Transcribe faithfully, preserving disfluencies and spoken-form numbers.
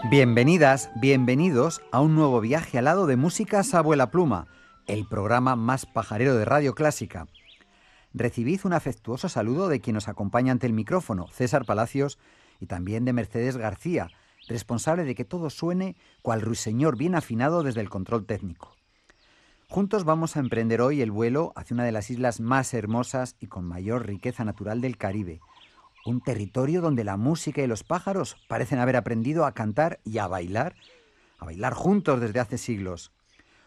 Bienvenidas, bienvenidos a un nuevo viaje al lado de Músicas Abuela Pluma, el programa más pajarero de Radio Clásica. Recibid un afectuoso saludo de quien nos acompaña ante el micrófono, César Palacios, y también de Mercedes García, responsable de que todo suene cual ruiseñor bien afinado desde el control técnico. Juntos vamos a emprender hoy el vuelo hacia una de las islas más hermosas y con mayor riqueza natural del Caribe, un territorio donde la música y los pájaros parecen haber aprendido a cantar y a bailar, a bailar juntos desde hace siglos.